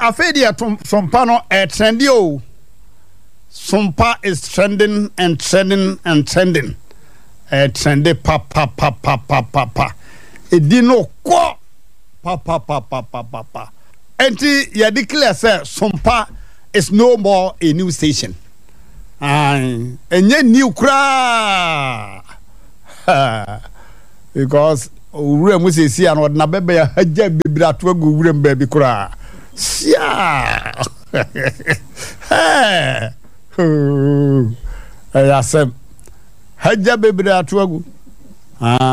afedia sompa no trendy o. Sompa is trending and trending and trending. Trendy pa. Edino ko pa. Enti ya declare say Sompa is no more a new station. Enye new kra. Because ure mu se si an na bebe ya haja bibira to agu ure mbabi kra. Sia. Ya sem haja bibira to agu.